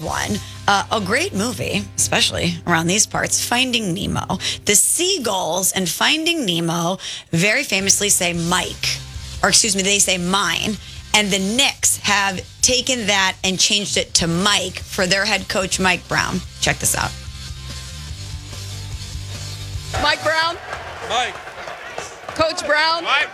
one. A great movie, especially around these parts, Finding Nemo. The Seagulls in Finding Nemo very famously say Mike, or excuse me, they say mine. And the Knicks have taken that and changed it to Mike for their head coach, Mike Brown. Check this out. Mike Brown? Mike. Coach Brown? Mike.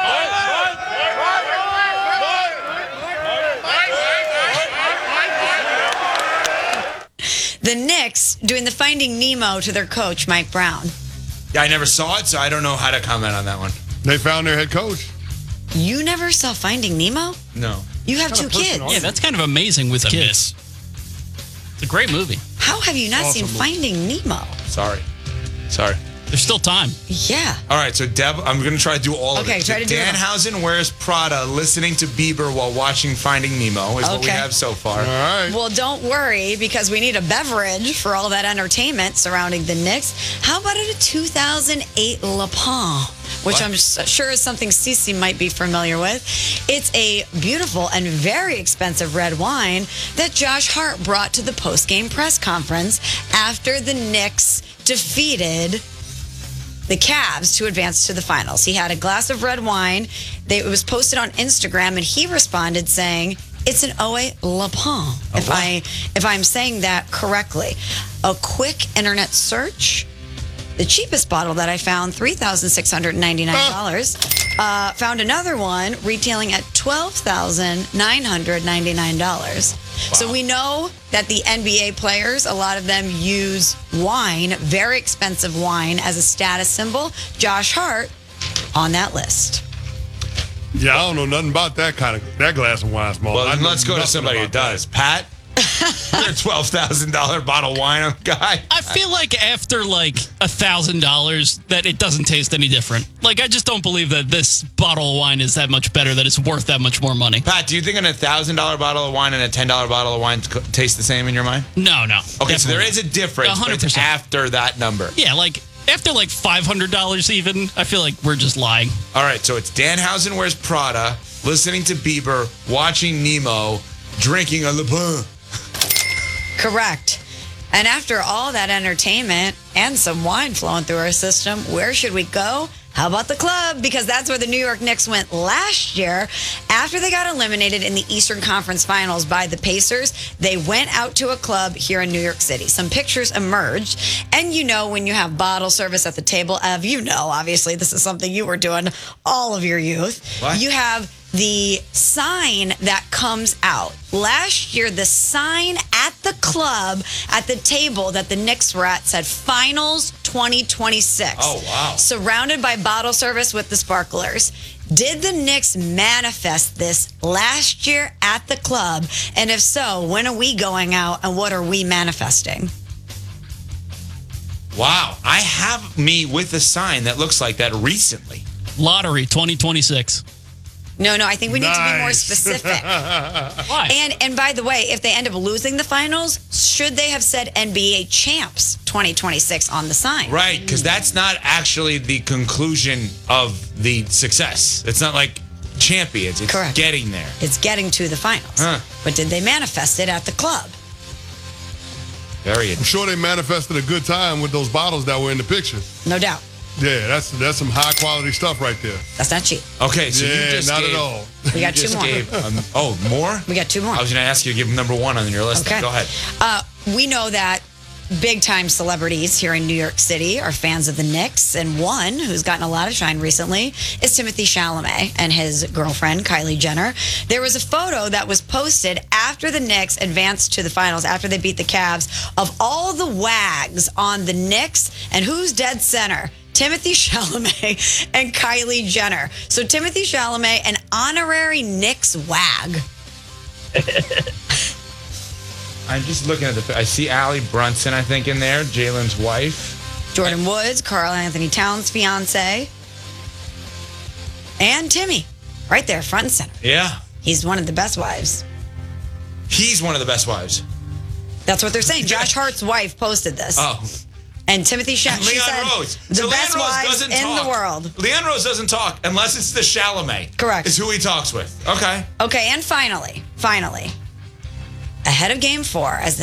The Knicks doing the Finding Nemo to their coach, Mike Brown. Yeah, I never saw it, so I don't know how to comment on that one. They found their head coach. You never saw Finding Nemo? No. You have two kids. Yeah, that's kind of amazing with kids. It's a great movie. How have you not seen Finding Nemo? Sorry. There's still time. Yeah. All right, so Deb, I'm going to try to do all of it. Okay, try to do it all. Danhausen wears Prada, listening to Bieber while watching Finding Nemo is what we Okay. have so far. All right. Well, don't worry, because we need a beverage for all that entertainment surrounding the Knicks. How about a 2008 Le Pen, which What? I'm sure is something Cece might be familiar with. It's a beautiful and very expensive red wine that Josh Hart brought to the post-game press conference after the Knicks defeated the Cavs to advance to the finals. He had a glass of red wine. It was posted on Instagram, and he responded saying, "It's an 08 Le Pen," if I'm saying that correctly. A quick internet search, the cheapest bottle that I found, $3,699. Found another one retailing at $12,999. So we know that the NBA players, a lot of them use wine, very expensive wine, as a status symbol. Josh Hart on that list. Yeah, I don't know nothing about that glass of wine, Small. Well, I then know let's go to nothing somebody who about that. does. Pat? You're a $12,000 bottle of wine guy. I feel like after like $1,000 that it doesn't taste any different. Like, I just don't believe that this bottle of wine is that much better, that it's worth that much more money. Pat, do you think a $1,000 bottle of wine and a $10 bottle of wine taste the same in your mind? No. Okay, so there Definitely is a difference, but it's 100%. after that number. Yeah, like after like $500 even, I feel like we're just lying. All right, so it's Danhausen wears Prada, listening to Bieber, watching Nemo, drinking a Le Pen. Correct. And after all that entertainment and some wine flowing through our system, where should we go? How about the club? Because that's where the New York Knicks went last year. After they got eliminated in the Eastern Conference Finals by the Pacers, they went out to a club here in New York City. Some pictures emerged. And you know, when you have bottle service at the table, Ev, you know, obviously, this is something you were doing all of your youth. What? You have the sign that comes out. Last year, the sign at the club, at the table that the Knicks were at, said Finals 2026. Oh, wow. Surrounded by bottle service with the sparklers. Did the Knicks manifest this last year at the club? And if so, when are we going out and what are we manifesting? Wow, I have me with a sign that looks like that recently. Lottery 2026. No, I think we need to be more Nice. specific. Why? And by the way, if they end up losing the finals, should they have said NBA champs 2026 on the sign? Right, because that's not actually the conclusion of the success. It's not like champions. It's Correct. getting there. It's getting to the finals. Huh. But did they manifest it at the club? Very I'm interesting. sure they manifested a good time with those bottles that were in the picture. No doubt. Yeah, that's some high quality stuff right there. That's not cheap. Okay, so you Yeah, just not gave, at all. We got you two just more. gave, more? We got two more. I was going to ask you to give number one on your list. Okay. Go ahead. We know that big-time celebrities here in New York City are fans of the Knicks, and one who's gotten a lot of shine recently is Timothée Chalamet and his girlfriend, Kylie Jenner. There was a photo that was posted after the Knicks advanced to the finals, after they beat the Cavs, of all the wags on the Knicks, and who's dead center? Timothée Chalamet and Kylie Jenner. So Timothée Chalamet, an honorary Knicks wag. I'm just looking at I see Allie Brunson, I think, in there, Jalen's wife. Jordan Woods, Carl Anthony Towns' fiance. And Timmy, right there, front and center. Yeah. He's one of the best wives. He's one of the best wives. That's what they're saying. Josh Hart's wife posted this. Oh. And Timothée Chalamet, she Leon said, Rose. the So best Leon Rose wives doesn't in talk. the world. Leon Rose doesn't talk unless it's the Chalamet. Correct. Is who he talks with. Okay. Okay, and finally, ahead of Game 4, as the